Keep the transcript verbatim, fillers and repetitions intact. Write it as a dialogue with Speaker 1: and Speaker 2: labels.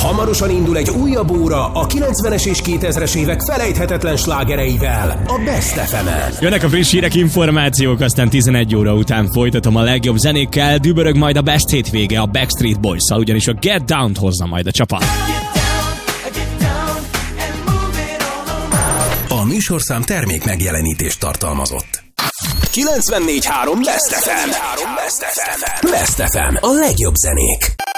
Speaker 1: Hamarosan indul egy újabb óra a kilencvenes és kétezres évek felejthetetlen slágereivel a Best ef emen.
Speaker 2: Jönnek a friss hírek, információk, aztán tizenegy óra után folytatom a legjobb zenékkel, dübörög majd a Best hétvége a Backstreet Boys-szal, ugyanis a Get Down-t hozza majd a csapat.
Speaker 1: A műsorszám termék megjelenítést tartalmazott. kilencvennégy három Best ef em. Best ef em. Best ef em. A legjobb zenék.